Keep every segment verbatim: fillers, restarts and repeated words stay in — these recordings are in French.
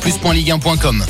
plus point ligue un point com.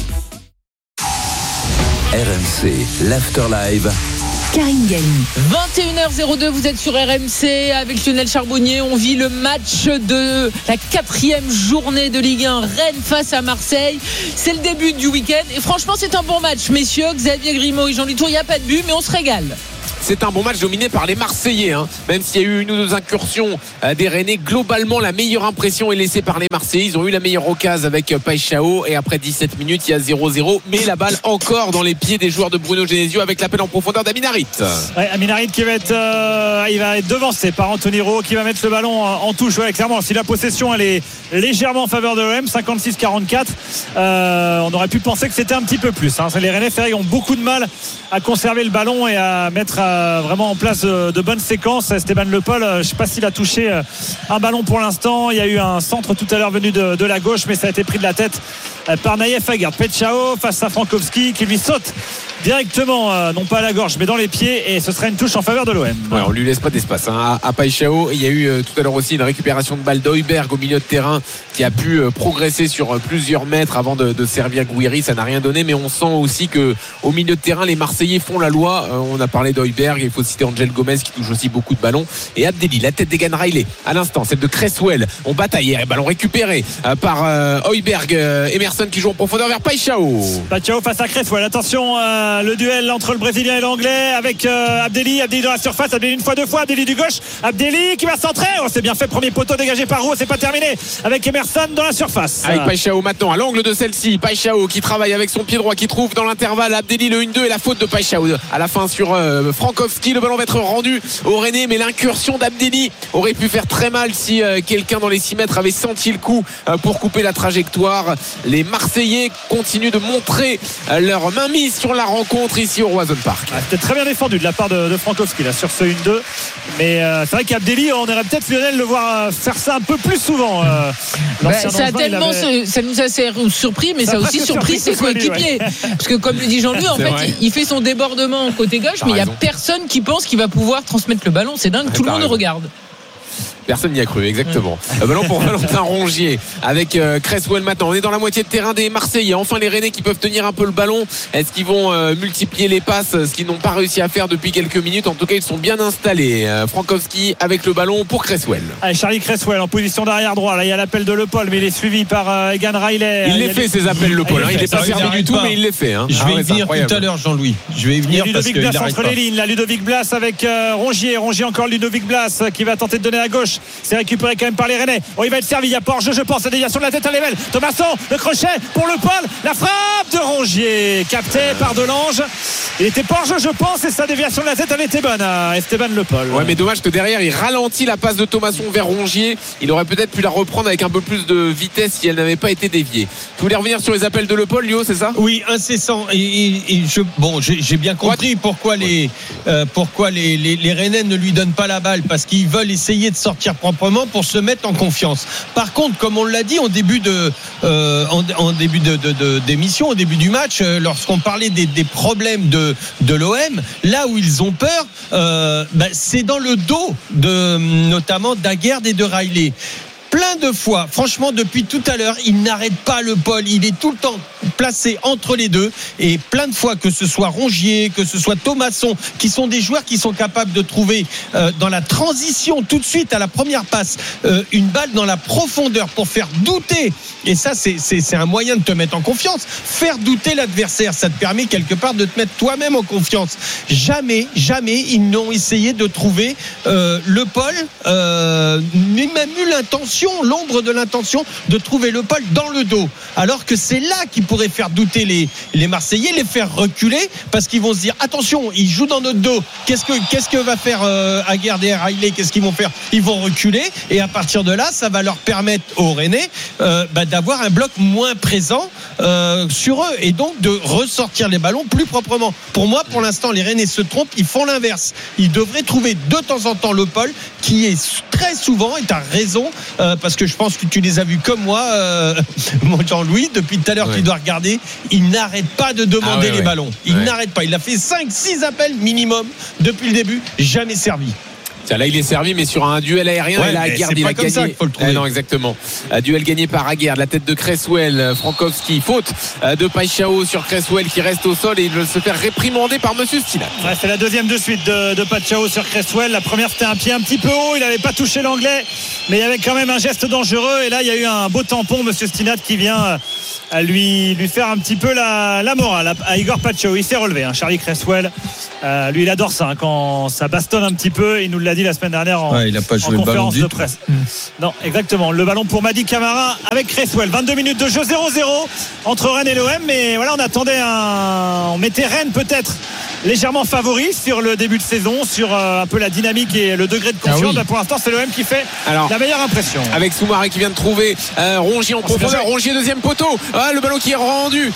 R M C, l'After Live. Karine Galli. vingt et une heures zéro deux, vous êtes sur R M C avec Lionel Charbonnier. On vit le match de la quatrième journée de Ligue un, Rennes face à Marseille. C'est le début du week-end et franchement c'est un bon match, messieurs. Xavier Grimaud et Jean-Louis Tour, il n'y a pas de but mais on se régale. C'est un bon match dominé par les Marseillais, hein. Même s'il y a eu une ou deux incursions euh, des Rennais, globalement la meilleure impression est laissée par les Marseillais. Ils ont eu la meilleure occasion avec euh, Paixão et après dix-sept minutes il y a zéro zéro, mais la balle encore dans les pieds des joueurs de Bruno Genesio avec l'appel en profondeur d'Amin Harit. Ouais, Amin Harit qui va être euh, il va être devancé par Anthony Rowe qui va mettre le ballon en, en touche. Ouais, clairement si la possession elle est légèrement en faveur de l'O M, cinquante-six quarante-quatre, euh, on aurait pu penser que c'était un petit peu plus, hein. Les Rennais Ferré ont beaucoup de mal à conserver le ballon et à mettre euh, vraiment en place de, de bonnes séquences. Esteban Le Paul, je ne sais pas s'il a touché un ballon pour l'instant. Il y a eu un centre tout à l'heure venu de, de la gauche, mais ça a été pris de la tête par Naïef Aguerd. Paixão face à Frankowski qui lui saute directement, euh, non pas à la gorge mais dans les pieds, et ce sera une touche en faveur de l'O M. Ouais, on lui laisse pas d'espace, hein, à, à Paixão. Il y a eu euh, tout à l'heure aussi une récupération de balle d'Højbjerg au milieu de terrain qui a pu euh, progresser sur euh, plusieurs mètres avant de, de servir Gouiri. Ça n'a rien donné, mais on sent aussi que au milieu de terrain les Marseillais font la loi. Euh, on a parlé d'Højbjerg, il faut citer Angel Gomez qui touche aussi beaucoup de ballons, et Abdelli, la tête d'Egan Riley à l'instant, celle de Cresswell. On bataille, ballon récupéré euh, par euh, Højbjerg, euh, Emerson qui joue en profondeur vers Paixão. Paixão face à Cresswell. Attention, euh, le duel entre le Brésilien et l'Anglais avec euh, Abdelli, Abdelli dans la surface, Abdelli une fois, deux fois, Abdelli du gauche, Abdelli qui va centrer. Oh, c'est bien fait, premier poteau dégagé par Roux, c'est pas terminé avec Emerson dans la surface. Avec Paixão maintenant à l'angle de celle-ci, Paixão qui travaille avec son pied droit, qui trouve dans l'intervalle Abdelli le un deux et la faute de Paixão à la fin sur euh, Frankowski. Le ballon va être rendu au Rennais, mais l'incursion d'Abdelli aurait pu faire très mal si euh, quelqu'un dans les six mètres avait senti le coup euh, pour couper la trajectoire. Les Marseillais continuent de montrer euh, leur mainmise sur la rencontre ici au Roazhon Park. Ah, c'était très bien défendu de la part de, de Frankowski là, sur ce un deux, mais euh, c'est vrai qu'Abdelli, on aurait peut-être Lionel le voir euh, faire ça un peu plus souvent. euh, bah, ça, a tellement, avait... ça nous a surpris, mais ça, ça a aussi surpris ses coéquipiers, ouais. Parce que comme le dit Jean-Louis, en c'est fait il, il fait son débordement côté gauche, T'as mais il n'y a personne qui pense qu'il va pouvoir transmettre le ballon. C'est dingue, ouais, tout le monde raison. regarde. Personne n'y a cru, exactement. Ouais. Ballon pour Valentin Rongier avec euh, Cresswell maintenant. On est dans la moitié de terrain des Marseillais. Enfin les Rennais qui peuvent tenir un peu le ballon. Est-ce qu'ils vont euh, multiplier les passes, ce qu'ils n'ont pas réussi à faire depuis quelques minutes? En tout cas ils sont bien installés. euh, Frankowski avec le ballon pour Cresswell. Allez, Charlie Cresswell en position d'arrière droit. Là il y a l'appel de Le Paul, mais il est suivi par euh, Egan Riley. Il les fait ces appels Le Paul, hein. Il n'est pas servi du tout, mais il les fait, hein. Je vais ah ouais, y venir tout à l'heure, Jean-Louis. Je vais y venir parce que Ludovic Blas entre les lignes. La Ludovic Blas avec euh, Rongier. Rongier encore Ludovic Blas qui va tenter de donner à gauche. C'est récupéré quand même par les Rennais. Oh, il va être servi, il y a pas hors-jeu, je pense. La déviation de la tête à l'ével. Thomasson, le crochet pour Le Paul. La frappe de Rongier, capté par Delange. Il était pas hors-jeu, je pense, et sa déviation de la tête, elle était bonne à Esteban Le Paul. Ouais, mais dommage que derrière, il ralentit la passe de Thomasson vers Rongier. Il aurait peut-être pu la reprendre avec un peu plus de vitesse si elle n'avait pas été déviée. Tu voulais revenir sur les appels de Le Paul, Lio, c'est ça? Oui, incessant. Et, et, et je, bon, j'ai, j'ai bien compris pourquoi les, euh, pourquoi les, les, les Rennais ne lui donnent pas la balle, parce qu'ils veulent essayer de sortir proprement pour se mettre en confiance. Par contre, comme on l'a dit en début de, euh, en, en début de, de, de, d'émission, au début du match, euh, lorsqu'on parlait des, des problèmes de, de l'O M, là où ils ont peur, euh, bah, c'est dans le dos de, notamment d'Aguerd et de Riley. Plein de fois, franchement, depuis tout à l'heure, il n'arrête pas Le Paul. Il est tout le temps placé entre les deux. Et plein de fois, que ce soit Rongier, que ce soit Thomasson, qui sont des joueurs qui sont capables de trouver euh, dans la transition, tout de suite à la première passe, euh, une balle dans la profondeur pour faire douter. Et ça, c'est, c'est, c'est un moyen de te mettre en confiance. Faire douter l'adversaire, ça te permet quelque part de te mettre toi-même en confiance. Jamais, jamais, ils n'ont essayé de trouver euh, Le Paul, euh, ni même eu l'intention, l'ombre de l'intention de trouver Le Paul dans le dos, alors que c'est là qu'il pourrait faire douter les, les Marseillais, les faire reculer, parce qu'ils vont se dire attention, ils jouent dans notre dos, qu'est-ce que, qu'est-ce que va faire euh, Aguerd et Riley, qu'est-ce qu'ils vont faire? Ils vont reculer, et à partir de là ça va leur permettre aux Rennais euh, bah, d'avoir un bloc moins présent euh, sur eux, et donc de ressortir les ballons plus proprement. Pour moi, pour l'instant, les Rennais se trompent, ils font l'inverse. Ils devraient trouver de temps en temps Le Paul, qui est très souvent, et tu as raison, euh, parce que je pense que tu les as vus comme moi, euh, mon Jean-Louis, depuis tout à l'heure, ouais. Tu dois regarder, il n'arrête pas de demander ah ouais, les ouais. ballons. Il ouais. n'arrête pas. Il a fait cinq six appels minimum depuis le début, jamais servi. Tiens, là il est servi mais sur un duel aérien. Ouais, et là mais Aguerd c'est il pas a comme gagné. ça qu'il faut le trouver. Eh non exactement. Un duel gagné par Aguerd, la tête de Cresswell, Frankowski, faute de Paixão sur Cresswell qui reste au sol et il veut se faire réprimander par Monsieur Stinat. Ouais, c'est la deuxième de suite de, de Paixão sur Cresswell. La première c'était un pied un petit peu haut, il n'avait pas touché l'anglais, mais il y avait quand même un geste dangereux et là il y a eu un beau tampon, Monsieur Stinat qui vient à lui, lui faire un petit peu la, la morale à, à Igor Paixão. Il s'est relevé, hein, Charlie Cresswell. Euh, lui il adore ça, hein, quand ça bastonne un petit peu. Il nous l'a dit la semaine dernière en, ouais, il a pas joué en le ballon conférence du de tout. presse. Mmh. Non, exactement. Le ballon pour Mady Camara avec Cresswell. vingt-deux minutes de jeu, zéro zéro entre Rennes et l'O M. Mais voilà, on attendait un. On mettait Rennes peut-être légèrement favori sur le début de saison, sur euh, un peu la dynamique et le degré de confiance. Ah oui. Là, pour l'instant, c'est l'O M qui fait Alors, la meilleure impression. avec Soumaré qui vient de trouver euh, Rongier en profondeur. Rongier deuxième poteau. Ah, le ballon qui est rendu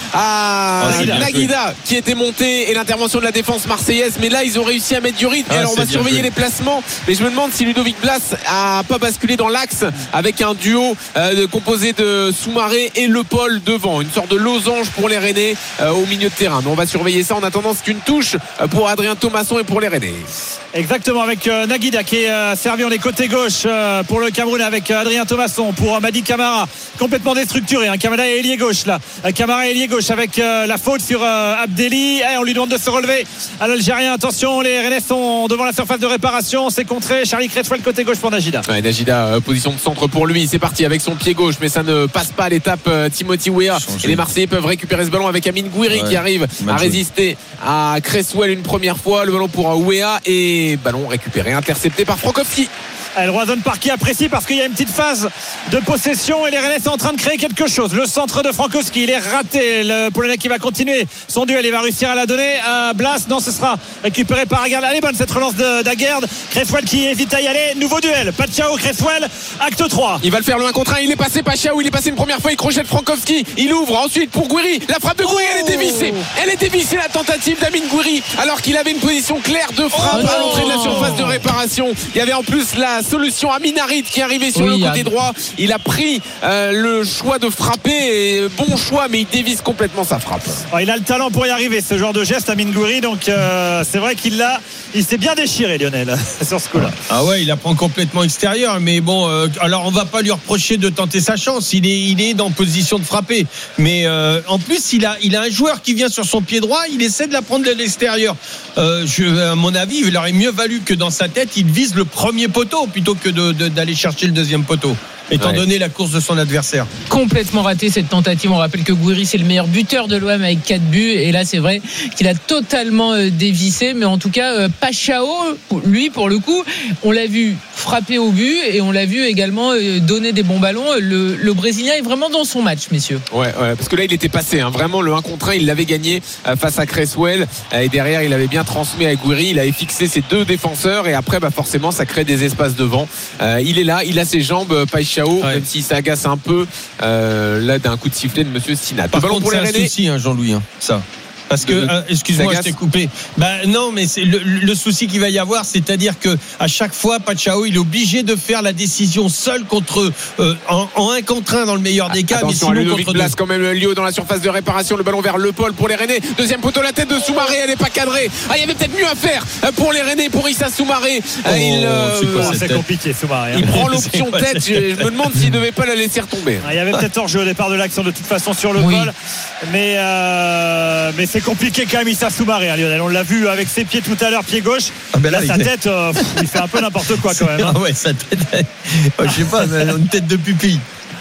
à Oh, Naguida qui était monté et l'intervention de la défense marseillaise. Mais là, ils ont réussi à mettre du rythme. Ah, Alors, on va c'est bien surveiller joué. les placements. Mais je me demande si Ludovic Blas a pas basculé dans l'axe avec un duo euh, de, composé de Soumaré et Le Paul devant. Une sorte de losange pour les Rennais euh, au milieu de terrain. Mais on va surveiller ça. En attendant, c'est une touche pour Adrien Thomasson et pour les Rennais. Exactement, avec euh, Naguida qui est euh, servi on est côté gauche euh, pour le Cameroun avec euh, Adrien Thomasson pour euh, Mady Camara complètement déstructuré, hein. Camara est ailier gauche là, euh, Camara est ailier gauche avec euh, la faute sur euh, Abdelli. Eh, on lui demande de se relever à l'Algérien. Attention, les Rennais sont devant la surface de réparation, c'est contré. Charlie Cresswell côté gauche pour Najida. Ouais, Najida, euh, position de centre pour lui. C'est parti avec son pied gauche, mais ça ne passe pas à l'étape. euh, Timothy Weah et les Marseillais peuvent récupérer ce ballon avec Amine Gouiri Ouais, qui arrive à résister à Cresswell une première fois. Le ballon pour Weah et ballon récupéré, intercepté par Frankowski. Elle Roison Parky apprécie parce qu'il y a une petite phase de possession et les Rennais sont en train de créer quelque chose. Le centre de Frankowski, il est raté. Le Polonais qui va continuer son duel, il va réussir à la donner à Blas. Non, ce sera récupéré par Aguerd. Elle est bonne cette relance d'Aguerd. Cresswell qui hésite à y aller. Nouveau duel. Paixão, Cresswell, acte trois. Il va le faire le un contre un. Il est passé Paixão, il est passé une première fois. Il crochette Frankowski. Il ouvre ensuite pour Gouiri. La frappe de Gouiri, elle est dévissée. Elle est dévissée, la tentative d'Amine Gouiri, alors qu'il avait une position claire de frappe Oh à l'entrée de la surface de réparation. Il y avait en plus la solution à Minarit qui arrivait sur Oui, le côté a... droit. Il a pris euh, le choix de frapper. Et bon choix, mais il dévisse complètement sa frappe. Oh, il a le talent pour y arriver, ce genre de geste, Amine Gouiri. Donc euh, c'est vrai qu'il l'a. Il s'est bien déchiré, Lionel, sur ce coup-là. Ah ouais, il la prend complètement extérieur. Mais bon, euh, alors on va pas lui reprocher de tenter sa chance. Il est, il est dans position de frapper. Mais euh, en plus, il a, il a un joueur qui vient sur son pied droit. Il essaie de la prendre de l'extérieur. Euh, je, à mon avis, il aurait mieux valu que dans sa tête, il vise le premier poteau plutôt que de, de, d'aller chercher le deuxième poteau, étant Ouais. donné la course de son adversaire. Complètement raté cette tentative. On rappelle que Gouiri c'est le meilleur buteur de l'O M avec quatre buts et là c'est vrai qu'il a totalement euh, dévissé, mais en tout cas euh, Paixão, lui pour le coup on l'a vu frapper au but et on l'a vu également euh, donner des bons ballons. Le, le Brésilien est vraiment dans son match, messieurs. Ouais, ouais, parce que là il était passé, hein. Vraiment le un contre un il l'avait gagné euh, face à Cresswell, euh, et derrière il avait bien transmis à Gouiri, il avait fixé ses deux défenseurs et après bah, forcément ça crée des espaces devant. Euh, il est là, il a ses jambes, Paixão, Ouais. même s'il s'agace un peu euh, là d'un coup de sifflet de Monsieur Stinat. Par Le ballon contre, pour c'est les un Rennais. souci, hein, Jean-Louis, hein, ça. Parce que, De- euh, excuse-moi, je Sagas. t'ai coupé. Bah non, mais c'est le, le souci qu'il va y avoir, c'est-à-dire que à chaque fois, Paixão, il est obligé de faire la décision seul contre euh, en, en un contre un dans le meilleur des cas, mais Attention à sinon Ludovic contre Blas deux. quand même, Lio dans la surface de réparation, le ballon vers Le Paul pour les Rennais, deuxième poteau, la tête de Soumaré, elle n'est pas cadrée. Ah, il y avait peut-être mieux à faire pour les Rennais, pour Issa Soumaré. Oh, il, euh, c'est quoi Oh, cette c'est tête compliqué, Soumaré. hein. il prend C'est l'option quoi tête, cette je, tête je me demande s'il ne devait pas la laisser retomber. Ah, il y avait peut-être hors-jeu au départ de l'action de toute façon sur le Oui. col, mais, euh, mais c'est compliqué quand même Issa Soumaré, hein, Lionel. On l'a vu avec ses pieds tout à l'heure, pied gauche. Ah, ben là, là, sa il- tête, euh, pff, il fait un peu n'importe quoi quand même. hein. Ah ouais, sa tête, je sais pas, une tête de pupille.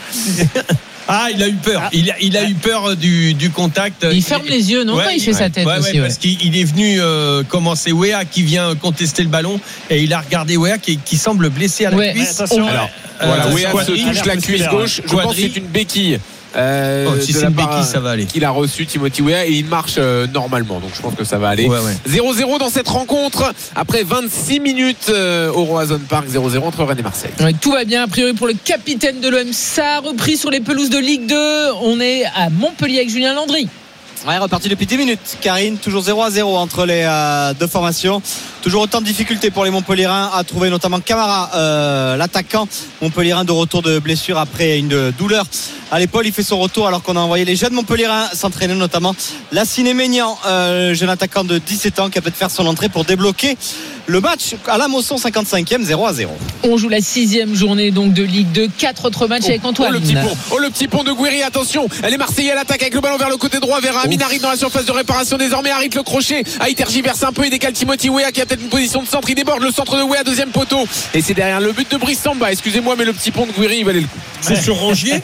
Ah, il a eu peur. Il a, il a eu peur du, du contact. Il ferme les yeux, non? Ouais, Quand il fait ouais, sa tête ouais, aussi. ouais, ouais. parce qu'il est venu euh, commencer Weah qui vient contester le ballon et il a regardé Weah qui, qui semble blessé à la Ouais. cuisse. Ouais, attention. Alors, Euh, voilà, euh, Weah se Quadri, touche la cuisse musculaire, gauche. Je pense que Quadri. c'est une béquille. Euh, Oh, si de c'est la une part, béquille, ça va aller. qu'il a reçu Timothy Weah et il marche euh, normalement, donc je pense que ça va aller. Ouais, ouais. zéro zéro dans cette rencontre après vingt-six minutes euh, au Roazhon Park. Zéro zéro entre Rennes et Marseille. Ouais, tout va bien a priori pour le capitaine de l'O M. Ça a repris sur les pelouses de Ligue deux. On est à Montpellier avec Julien Landry. Ouais, reparti depuis dix minutes. Karine, toujours zéro à zéro entre les euh, deux formations. Toujours autant de difficultés pour les Montpellierins à trouver notamment Camara, euh, l'attaquant Montpellierin de retour de blessure après une douleur à l'épaule. Il fait son retour alors qu'on a envoyé les jeunes Montpellierins s'entraîner, notamment Lassine Maignan, euh, jeune attaquant de dix-sept ans qui a peut-être faire son entrée pour débloquer le match à la Mosson. Cinquante-cinquième, zéro à zéro. On joue la sixième journée donc de Ligue deux. Quatre autres matchs oh, avec Antoine. Oh le petit pont, oh le petit pont de Gouiri, attention, les Marseillais à l'attaque avec le ballon vers le côté droit, vers Amine Harit dans la surface de réparation désormais. Harit le crochet, Harit tergiverse un peu et décale Timothy Weah qui a peut-être une position de centre, il déborde le centre de Weah, deuxième poteau, et c'est derrière le but de Brice Samba. Excusez-moi, mais le petit pont de Gouiri il valait le coup. C'est sur Rongier.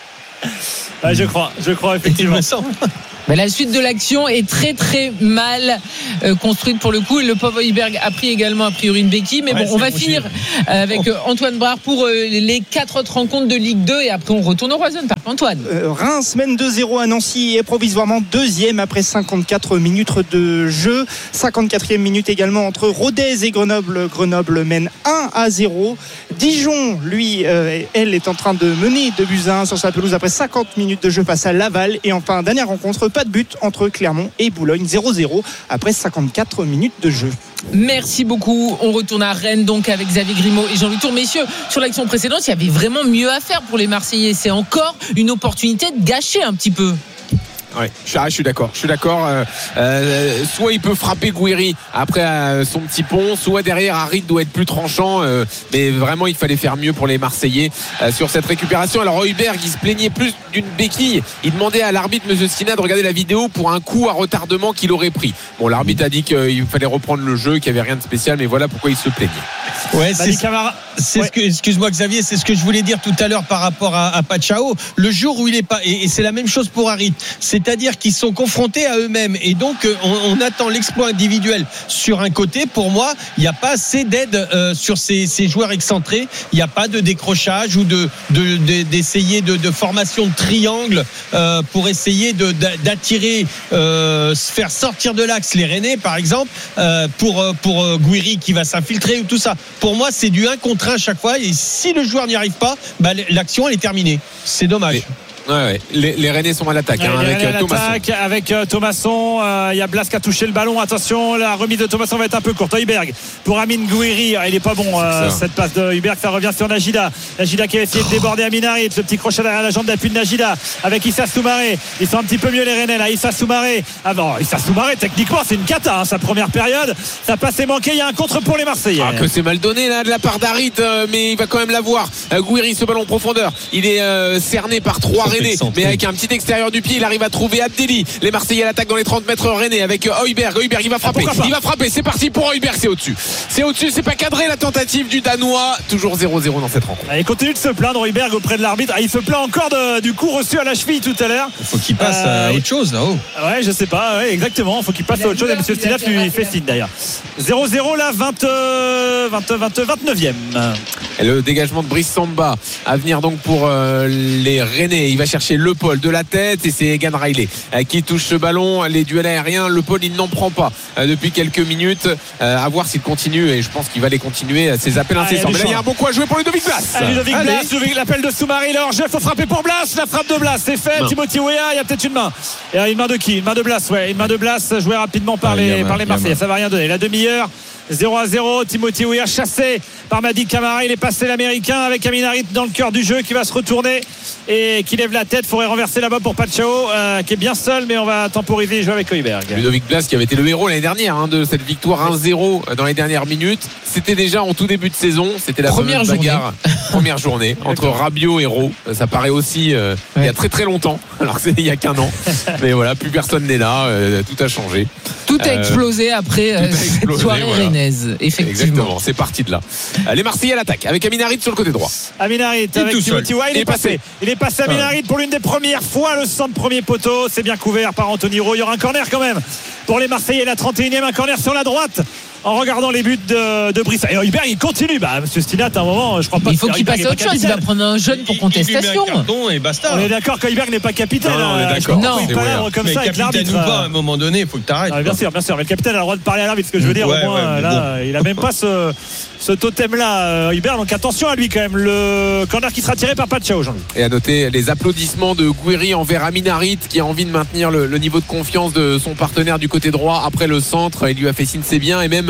Ouais, je crois, je crois effectivement. Mais la suite de l'action est très très mal euh, construite pour le coup. Et le pauvre Heuberg a pris également a priori une béquille. Mais ouais, bon, on va finir avec euh, Antoine Brard pour euh, les quatre autres rencontres de Ligue deux. Et après on retourne au Roison Park. Antoine. Euh, Reims mène deux zéro à Nancy et est provisoirement deuxième après cinquante-quatre minutes de jeu. cinquante-quatrième minute également entre Rodez et Grenoble. Grenoble mène un à zéro. Dijon, lui, euh, elle est en train de mener deux buts à un sur sa pelouse après cinquante minutes de jeu face à Laval. Et enfin, dernière rencontre, pas de but entre Clermont et Boulogne, zéro zéro après cinquante-quatre minutes de jeu. Merci beaucoup. On retourne à Rennes donc avec Xavier Grimaud et Jean-Louis Tour. Messieurs, sur l'action précédente, il y avait vraiment mieux à faire pour les Marseillais. C'est encore une opportunité de gâcher un petit peu. Ouais, je suis d'accord. Je suis d'accord. Euh, euh, soit il peut frapper Gouiri après euh, son petit pont, soit derrière Harit doit être plus tranchant. Euh, mais vraiment, il fallait faire mieux pour les Marseillais euh, sur cette récupération. Alors Heuberg, il se plaignait plus d'une béquille. Il demandait à l'arbitre, Monsieur Stina, de regarder la vidéo pour un coup à retardement qu'il aurait pris. Bon, l'arbitre a dit qu'il fallait reprendre le jeu, qu'il n'y avait rien de spécial, mais voilà pourquoi il se plaignait. Ouais, c'est, c'est ouais. ce que, excuse-moi Xavier, c'est ce que je voulais dire tout à l'heure par rapport à, à Pachao. Le jour où il est pas, et, et c'est la même chose pour Harit, c'est-à-dire qu'ils sont confrontés à eux-mêmes et donc on, on attend l'exploit individuel sur un côté. Pour moi, il n'y a pas assez d'aide euh, sur ces, ces joueurs excentrés. Il n'y a pas de décrochage ou de, de, de d'essayer de, de formation de triangle euh, pour essayer de, d'attirer, euh, faire sortir de l'axe les Rennais par exemple euh, pour pour euh, Gouiri qui va s'infiltrer ou tout ça. Pour moi, c'est du un contre un à chaque fois. Et si le joueur n'y arrive pas, bah, l'action elle est terminée. C'est dommage. Mais... Ouais, ouais. Les, les Rennais sont à l'attaque, ouais, hein, avec, à Thomasson. avec euh, Thomasson. Il euh, y a Blas qui a touché le ballon. Attention, la remise de Thomasson va être un peu courte. Heuberg pour Amine Gouiri. Il n'est pas bon euh, cette passe de Heuberg. Ça revient sur Najida. Najida qui a essayé de déborder Amine Harit. Le petit crochet derrière la jambe d'appui de Najida avec Issa Soumaré. Ils sont un petit peu mieux les Rennais là. Issa Soumaré. Ah non, Issa Soumaré techniquement c'est une cata. Hein, sa première période. Ça passait manqué. Il y a un contre pour les Marseillais. Ah, que c'est mal donné là de la part d'Harit, euh, mais il va quand même l'avoir. Euh, Gouiri, ce ballon en profondeur. Il est euh, cerné par trois Rennais, mais avec un petit extérieur du pied, il arrive à trouver Abdelli. Les Marseillais à l'attaque dans les trente mètres Rennais avec Heuberg. Heuberg, il va frapper. Il va frapper. C'est parti pour Heuberg. C'est au-dessus. C'est au-dessus. C'est pas cadré la tentative du Danois. Toujours zéro zéro dans cette rencontre. Il continue de se plaindre Heuberg auprès de l'arbitre. Ah, il se plaint encore de, du coup reçu à la cheville tout à l'heure. Il faut qu'il passe euh, à autre chose là-haut. Ouais, je sais pas. Ouais, exactement. Il faut qu'il passe à autre chose. Et M. Stinaf lui fait signe d'ailleurs. zéro zéro là, vingt, vingt, vingt, vingt-neuvième. Et le dégagement de Brice Samba à venir donc pour euh, les Rennais. Il va chercher Le Paul de la tête et c'est Egan Riley euh, qui touche ce ballon. Les duels aériens, Le Paul il n'en prend pas euh, depuis quelques minutes. Euh, à voir s'il continue et je pense qu'il va les continuer euh, ses appels incessants. Mais là il y a un bon coup à jouer pour Ludovic Blas. Ah, Ludovic Blas, l'appel de Soumaré. Alors il faut frapper pour Blas. La frappe de Blas c'est fait. Timothy Weah, il y a peut-être une main. Et une main de qui? Une main de Blas, ouais. Une main de Blas jouée rapidement par ah, les, par les Marseillais. Ça va rien donner. La demi-heure. zéro à zéro, Timothy Weah chassé par Madi Camara. Il est passé l'américain avec Amine Harit dans le cœur du jeu qui va se retourner et qui lève la tête. Il faudrait renverser là-bas pour Pachao euh, qui est bien seul, mais on va temporiser et jouer avec Heuberg. Ludovic Blas qui avait été le héros l'année dernière hein, de cette victoire un zéro dans les dernières minutes. C'était déjà en tout début de saison. C'était la première fameuse journée. bagarre première journée entre Rabiot et Rowe. Ça paraît aussi euh, ouais. il y a très très longtemps alors que c'est il y a qu'un an. Mais voilà, plus personne n'est là. Euh, tout a changé. Tout a explosé euh, après euh, cette soirée voilà. rennaise, effectivement. Exactement, c'est parti de là. Les Marseillais à l'attaque avec Amine Harit sur le côté droit. Amine Harit avec Timothy Weah, il, il est passé. passé. Il est passé Amine Harit pour l'une des premières fois le centre premier poteau. C'est bien couvert par Anthony Rowe. Il y aura un corner quand même pour les Marseillais. La trente et unième, un corner sur la droite. En regardant les buts de, de Brice. Et Heuberg il continue. Bah, Monsieur Stinat, à un moment, je crois pas. Il faut qu'il passe à autre chose. Il va prendre un jeune pour contestation. Il, il carton et basta. On est d'accord qu'Heuberg n'est pas capitaine. Non, on est d'accord. Non, il parle comme mais ça avec l'arbitre. Ou pas, à un moment donné, il faut que tu arrêtes. Ah, bien sûr, bien sûr. Mais le capitaine a le droit de parler à l'arbitre. Ce que je veux dire, ouais, au moins, ouais, là, bon. Il a même pas ce, ce totem-là, Heuberg. Donc attention à lui quand même. Le corner qui sera tiré par Pachao, Jean-Louis. Et à noter les applaudissements de Gouiri envers Amine Harit qui a envie de maintenir le, le niveau de confiance de son partenaire du côté droit après le centre. Il lui a fait signe, c'est bien. Et même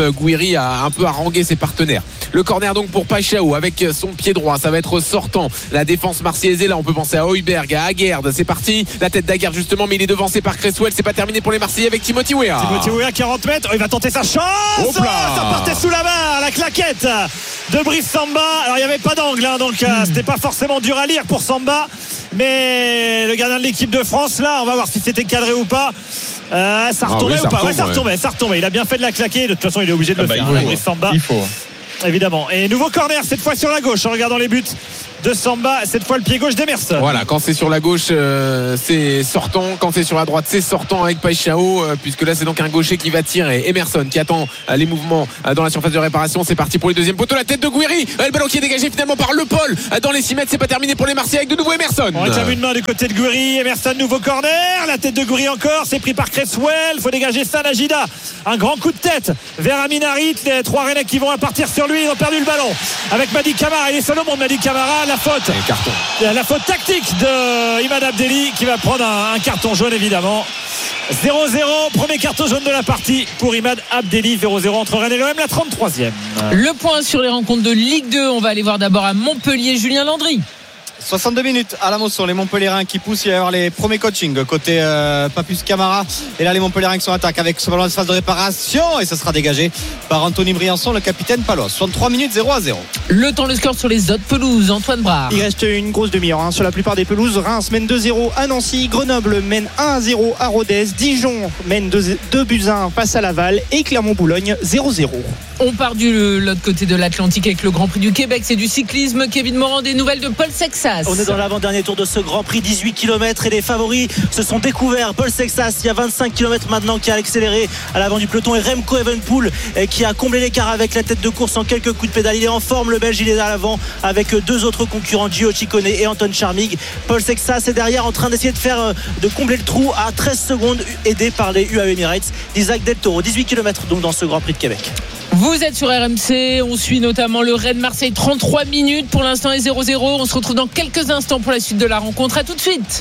même Gouiri a un peu harangué ses partenaires. Le corner donc pour Paixão avec son pied droit, ça va être sortant. La défense marseillaise est là, on peut penser à Højbjerg, à Aguerd, c'est parti. La tête d'Aguerd justement, mais il est devancé par Cresswell. C'est pas terminé pour les Marseillais avec Timothy Weah. Timothy Weah, quarante mètres, il va tenter sa chance. Oh, ça partait sous la main, la claquette de Brice Samba. Alors il n'y avait pas d'angle, hein, donc euh, c'était pas forcément dur à lire pour Samba, mais le gardien de l'équipe de France là, on va voir si c'était cadré ou pas. Euh, ça retombait ah oui, ou pas retombe, ouais, ça retombait, ouais. ça retombait. Il a bien fait de la claquer. De toute façon, il est obligé de ah le bah, faire. Il faut, Brice Samba. Il faut. Évidemment. Et nouveau corner cette fois sur la gauche en regardant les buts de Samba, cette fois le pied gauche d'Emerson. Voilà, quand c'est sur la gauche euh, c'est sortant, quand c'est sur la droite c'est sortant avec Paixão, euh, puisque là c'est donc un gaucher qui va tirer. Emerson qui attend euh, les mouvements euh, dans la surface de réparation. C'est parti pour le deuxième poteau, la tête de Gouiri, euh, le ballon qui est dégagé finalement par Le Paul euh, dans les six mètres. C'est pas terminé pour les Marseillais avec de nouveau Emerson. On réclame une main du côté de Gouiri. Emerson, nouveau corner, la tête de Gouiri encore, c'est pris par Cresswell, faut dégager ça. Najida, un grand coup de tête vers Amin Harit. Les trois Rennais qui vont partir sur lui, ils ont perdu le ballon avec Mady Camara. Il est seul au monde, Mady Camara. La faute, carton. La faute tactique de Imad Abdelli qui va prendre un, un carton jaune évidemment. zéro zéro, premier carton jaune de la partie pour Imad Abdelli. Zéro zéro entre Rennes et l'O M, la trente-troisième. Le point sur les rencontres de Ligue deux, on va aller voir d'abord à Montpellier, Julien Landry. soixante-deux minutes à la Mosson, les Montpelliérains qui poussent. Il va y avoir les premiers coachings côté euh, Papus Camara. Et là les Montpelliérains qui sont en attaque avec ce ballon de phase de réparation, et ça sera dégagé par Anthony Briançon, le capitaine palois. soixante-trois minutes, zéro à zéro. Le temps, le score sur les autres pelouses, Antoine Brard. Il reste une grosse demi-heure hein, sur la plupart des pelouses. Reims mène deux zéro à Nancy, Grenoble mène un à zéro à Rodez, Dijon mène deux buts à un face à Laval et Clermont-Boulogne zéro zéro. On part de l'autre côté de l'Atlantique avec le Grand Prix du Québec, c'est du cyclisme. Kevin Morand, des nouvelles de Paul Sexas. On est dans l'avant-dernier tour de ce Grand Prix, dix-huit kilomètres, et les favoris se sont découverts. Paul Sexas, il y a vingt-cinq kilomètres maintenant, qui a accéléré à l'avant du peloton, et Remco Evenepoel qui a comblé l'écart avec la tête de course en quelques coups de pédale. Il est en forme, le Belge, il est à l'avant avec deux autres concurrents, Gio Ciccone et Anton Charmig. Paul Sexas est derrière en train d'essayer de faire de combler le trou à treize secondes, aidé par les U A E Emirates d'Isaac Del Toro. dix-huit kilomètres donc dans ce Grand Prix de Québec. Vous êtes sur R M C, on suit notamment le Rennes Marseille, trente-trois minutes pour l'instant et zéro zéro. On se retrouve dans quelques instants pour la suite de la rencontre. À tout de suite.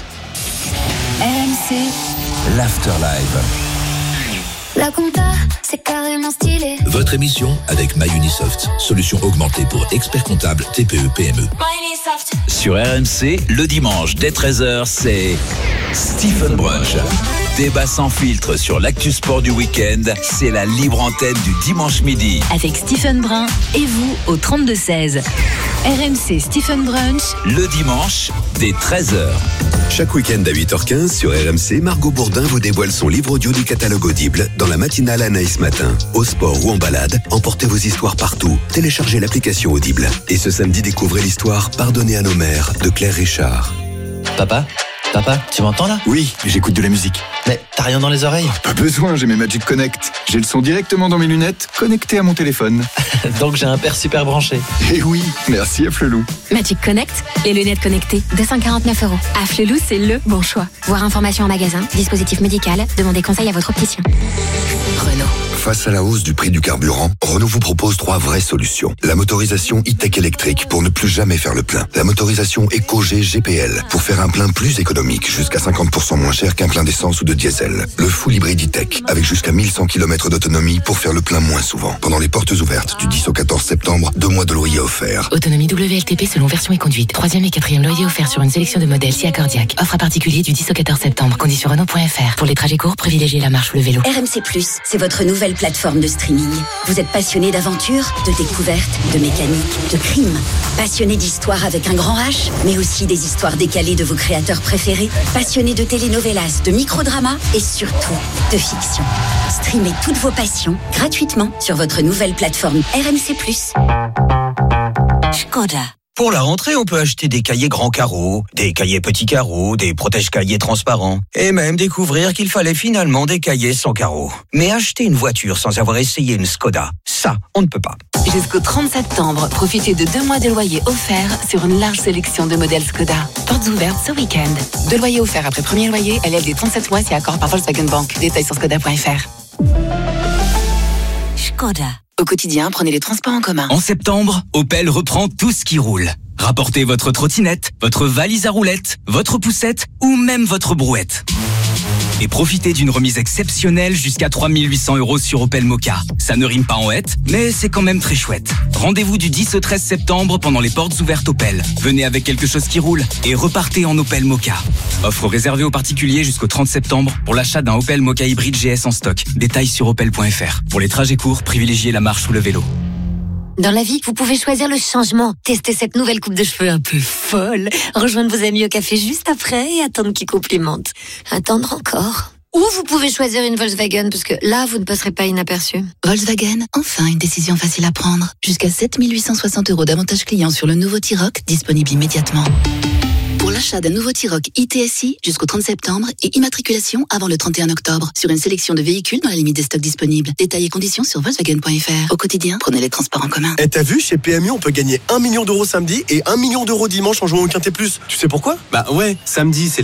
R M C, l'Afterlife. La compta, c'est carrément stylé. Votre émission avec MyUnisoft, solution augmentée pour experts comptables T P E P M E. MyUnisoft. Sur R M C, le dimanche dès treize heures, c'est Stephen Brunch. Débat sans filtre sur l'actu sport du week-end, c'est la libre antenne du dimanche midi. Avec Stephen Brun et vous au trente-deux seize. R M C Stephen Brunch. Le dimanche dès treize heures. Chaque week-end à huit heures quinze sur R M C, Margot Bourdin vous dévoile son livre audio du catalogue Audible dans la matinale Anaïs Matin. Au sport ou en balade, emportez vos histoires partout. Téléchargez l'application Audible. Et ce samedi, découvrez l'histoire Pardonnez à nos mères de Claire Richard. Papa ? Papa, tu m'entends là ? Oui, j'écoute de la musique. Mais t'as rien dans les oreilles ? Pas besoin, j'ai mes Magic Connect. J'ai le son directement dans mes lunettes, connecté à mon téléphone. Donc j'ai un père super branché. Eh oui, merci à Flelou. Magic Connect, les lunettes connectées, deux cent quarante-neuf euros. À Flelou, c'est le bon choix. Voir information en magasin, dispositif médical, demandez conseil à votre opticien. Renault. Face à la hausse du prix du carburant, Renault vous propose trois vraies solutions. La motorisation e-tech électrique pour ne plus jamais faire le plein. La motorisation EcoG G P L pour faire un plein plus économique, jusqu'à cinquante pour cent moins cher qu'un plein d'essence ou de diesel. Le full hybride e-tech avec jusqu'à mille cent kilomètres d'autonomie pour faire le plein moins souvent. Pendant les portes ouvertes du dix au quatorze septembre, deux mois de loyer offerts. Autonomie W L T P selon version et conduite. Troisième et quatrième loyer offert sur une sélection de modèles si accordiaque. Offre à particulier du dix au quatorze septembre. Conditions Renault point F R. Pour les trajets courts, privilégiez la marche ou le vélo. R M C plus, c'est votre nouvelle plateforme de streaming. Vous êtes passionné d'aventure, de découverte, de mécanique, de crime. Passionné d'histoire avec un grand H, mais aussi des histoires décalées de vos créateurs préférés. Passionné de telenovelas, de microdramas et surtout de fiction. Streamez toutes vos passions gratuitement sur votre nouvelle plateforme R M C plus. Škoda. Pour la rentrée, on peut acheter des cahiers grands carreaux, des cahiers petits carreaux, des protège-cahiers transparents, et même découvrir qu'il fallait finalement des cahiers sans carreaux. Mais acheter une voiture sans avoir essayé une Škoda, ça, on ne peut pas. Jusqu'au trente septembre, profitez de deux mois de loyer offerts sur une large sélection de modèles Škoda. Portes ouvertes ce week-end. Deux loyers offerts après premier loyer, L L D trente-sept mois si accord par Volkswagen Bank. Détails sur Škoda point F R. Škoda. Au quotidien, prenez les transports en commun. En septembre, Opel reprend tout ce qui roule. Rapportez votre trottinette, votre valise à roulettes, votre poussette ou même votre brouette. et profitez d'une remise exceptionnelle jusqu'à trois mille huit cents euros sur Opel Mokka. Ça ne rime pas en hête, mais c'est quand même très chouette. Rendez-vous du dix au treize septembre pendant les portes ouvertes Opel. Venez avec quelque chose qui roule et repartez en Opel Mokka. Offre réservée aux particuliers jusqu'au trente septembre pour l'achat d'un Opel Mokka hybride G S en stock. Détails sur opel point f r. Pour les trajets courts, privilégiez la marche ou le vélo. Dans la vie, vous pouvez choisir le changement. Tester cette nouvelle coupe de cheveux un peu folle. Rejoindre vos amis au café juste après et attendre qu'ils complimentent. Attendre encore. Ou vous pouvez choisir une Volkswagen parce que là, vous ne passerez pas inaperçu. Volkswagen, enfin une décision facile à prendre. Jusqu'à sept mille huit cent soixante euros d'avantages clients sur le nouveau T-Roc, disponible immédiatement. Pour l'achat d'un nouveau T-Roc I T S I jusqu'au trente septembre et immatriculation avant le trente et un octobre sur une sélection de véhicules dans la limite des stocks disponibles. Détails et conditions sur volkswagen point f r. Au quotidien, prenez les transports en commun. Et t'as vu, chez P M U, on peut gagner un million d'euros samedi et un million d'euros dimanche en jouant au Quintet Plus. Tu sais pourquoi ? Bah ouais, samedi, c'est